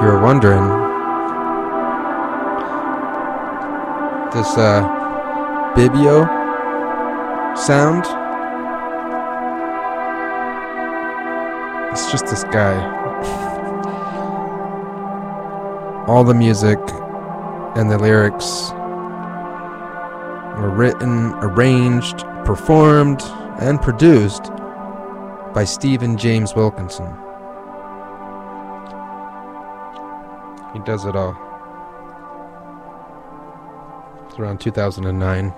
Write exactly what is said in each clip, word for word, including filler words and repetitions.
you were wondering, this uh, Bibio sound, it's just this guy. All the music and the lyrics were written, arranged, performed, and produced by Stephen James Wilkinson. He does it all. It's around two thousand nine.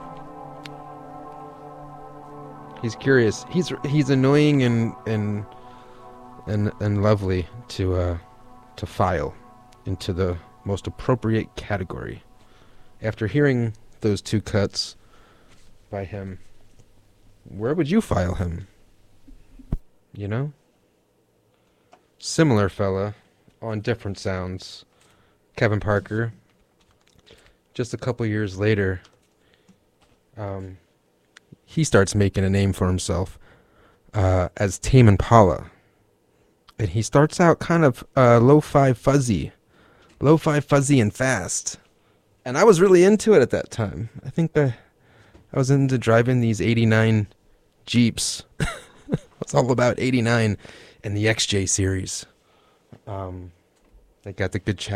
He's curious. He's he's annoying and and and and lovely to uh, to file into the most appropriate category. After hearing those two cuts by him, where would you file him? You know? Similar fella on different sounds. Kevin Parker. Just a couple years later, um, he starts making a name for himself uh, as Tame Impala. And he starts out kind of uh, lo-fi fuzzy. Lo-fi fuzzy and fast. And I was really into it at that time. I think the, I was into driving these eighty-nine Jeeps. It's all about eighty-nine and the X J series. Um, they got the good